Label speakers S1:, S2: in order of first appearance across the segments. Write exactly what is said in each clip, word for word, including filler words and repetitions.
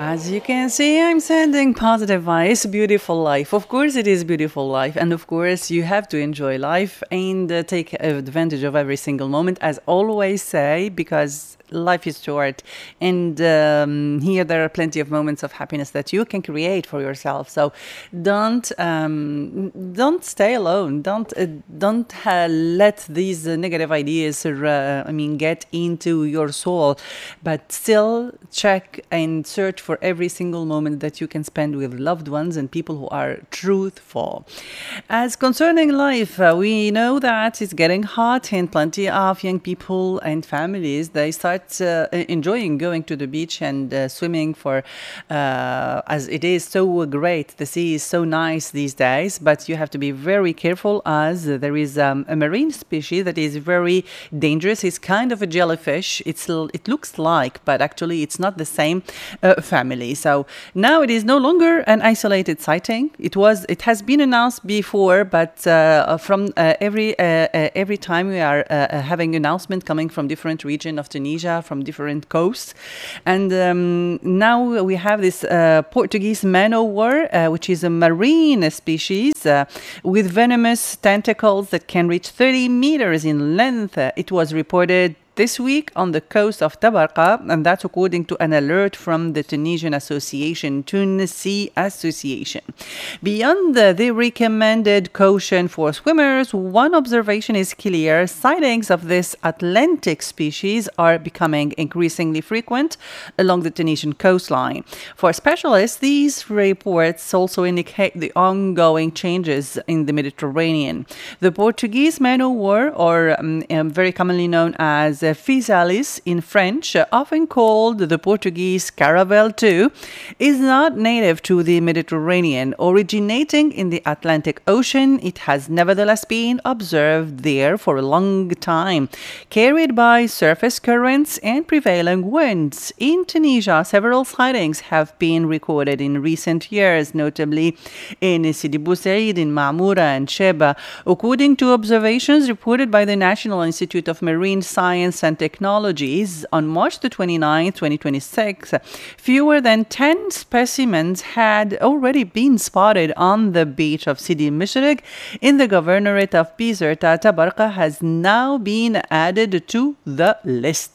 S1: As you can see, I'm sending positive vibes, beautiful life. Of course, it is beautiful life. And of course, you have to enjoy life and uh, take advantage of every single moment, as always say, because life is short. And um, here there are plenty of moments of happiness that you can create for yourself. So don't um, don't stay alone. Don't uh, don't uh, let these uh, negative ideas, uh, I mean, get into your soul. But still check and search for every single moment that you can spend with loved ones and people who are truthful. As concerning life, uh, we know that it's getting hot and plenty of young people and families, they start uh, enjoying going to the beach and uh, swimming for, uh, as it is so great. The sea is so nice these days, but you have to be very careful as there is um, a marine species that is very dangerous. It's kind of a jellyfish. It's It looks like, but actually it's not the same uh, family. So now it is no longer an isolated sighting. It was, it has been announced before, but uh, from uh, every uh, uh, every time we are uh, having announcement coming from different region of Tunisia, from different coasts, and um, now we have this uh, Portuguese man-o-war, uh, which is a marine species uh, with venomous tentacles that can reach thirty meters in length. Uh, it was reported this week on the coast of Tabarqa, and that's according to an alert from the Tunisian Association, Tunisia Association. Beyond the, the recommended caution for swimmers, one observation is clear. Sightings of this Atlantic species are becoming increasingly frequent along the Tunisian coastline. For specialists, these reports also indicate the ongoing changes in the Mediterranean. The Portuguese man-o-war, or um, um, very commonly known as uh, Physalis in French, uh, often called the Portuguese caravel too, is not native to the Mediterranean. Originating in the Atlantic Ocean, it has nevertheless been observed there for a long time, carried by surface currents and prevailing winds. In Tunisia, several sightings have been recorded in recent years, notably in Sidi Bou Said, in Mamoura and Sheba. According to observations reported by the National Institute of Marine Science and Technologies, on March the twenty-ninth, twenty twenty-six, fewer than ten specimens had already been spotted on the beach of Sidi Mishrik in the governorate of Bizerta. Tabarqa has now been added to the list.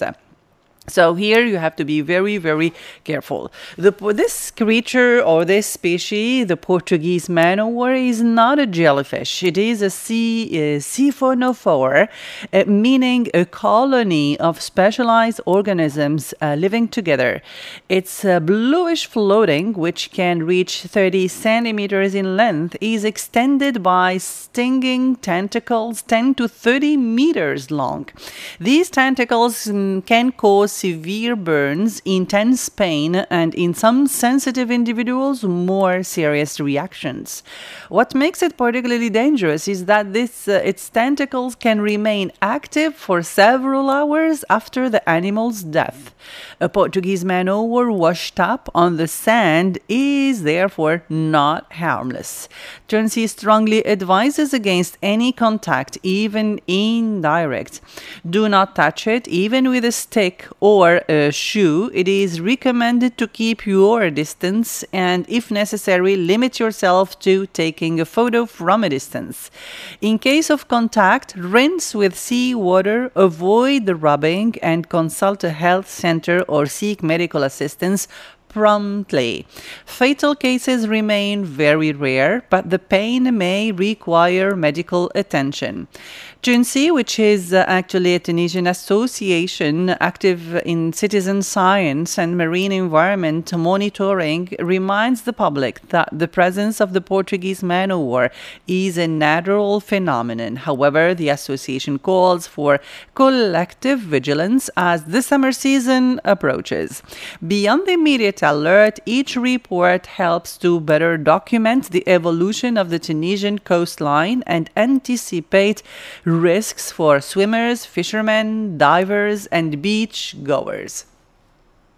S1: So here you have to be very, very careful. The, this creature or this species, the Portuguese man-o-war, is not a jellyfish. It is a sea a siphonophore, uh, meaning a colony of specialized organisms uh, living together. It's uh, bluish floating, which can reach thirty centimeters in length, is extended by stinging tentacles ten to thirty meters long. These tentacles um, can cause severe burns, intense pain, and in some sensitive individuals, more serious reactions. What makes it particularly dangerous is that this, uh, its tentacles can remain active for several hours after the animal's death. A Portuguese man-o-war washed up on the sand is therefore not harmless. Tunisia strongly advises against any contact, even indirect. Do not touch it, even with a stick or a shoe. It is recommended to keep your distance and, if necessary, limit yourself to taking a photo from a distance. In case of contact, rinse with seawater, avoid the rubbing, and consult a health center or seek medical assistance promptly. Fatal cases remain very rare, but the pain may require medical attention. TUNSI, which is uh, actually a Tunisian association active in citizen science and marine environment monitoring, reminds the public that the presence of the Portuguese man-o-war is a natural phenomenon. However, the association calls for collective vigilance as the summer season approaches. Beyond the immediate alert, each report helps to better document the evolution of the Tunisian coastline and anticipate risks for swimmers, fishermen, divers, and beach goers.